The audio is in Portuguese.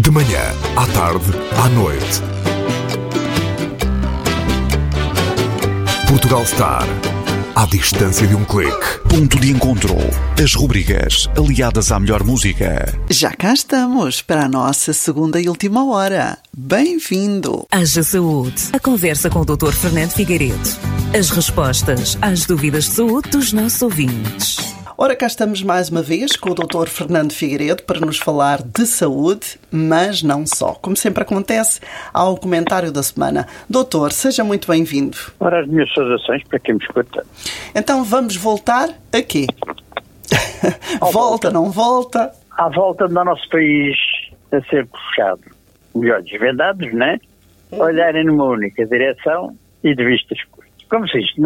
De manhã, à tarde, à noite. Portugal Star. À distância de um clique. Ponto de encontro. As rubricas aliadas à melhor música. Já cá estamos para a nossa segunda e última hora. Bem-vindo! Haja Saúde. A conversa com o Dr. Fernando Figueiredo. As respostas às dúvidas de saúde dos nossos ouvintes. Ora, cá estamos mais uma vez com o Dr. Fernando Figueiredo para nos falar de saúde, mas não só. Como sempre acontece, há o comentário da semana. Doutor, seja muito bem-vindo. Ora, as minhas saudações para quem me escuta. Então vamos voltar a quê? Volta, não volta? À volta do nosso país a ser puxado. Melhor, desvendados, né? Olharem numa única direção e de vistas curtas. Como se isto